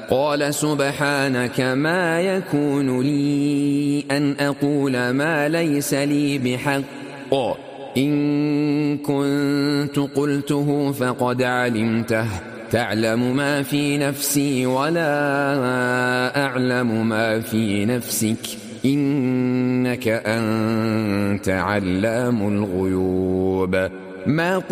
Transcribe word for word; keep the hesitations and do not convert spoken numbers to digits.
قال سبحانك ما يكون لي أن أقول ما ليس لي بحق، إن كنت قلته فقد علمته، تعلم ما في نفسي ولا أعلم ما في نفسك، إنك أنت علام الغيوب. ما